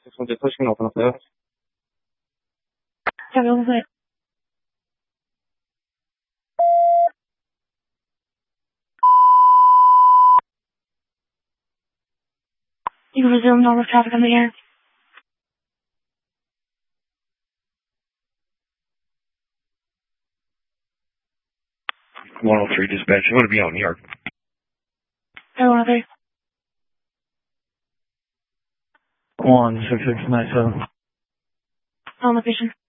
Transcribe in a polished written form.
Just pushing open up there. Check over there. You can resume normal traffic in the air. 103 dispatch. You want to be out in yard. 103. 16697. On location.